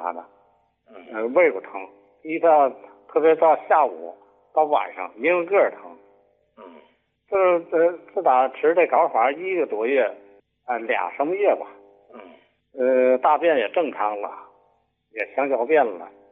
啥的，胃部疼，特别到下午到晚上一个个疼。自打吃这膏法1个多月，2什么月吧，大便也正常了，也想小便了。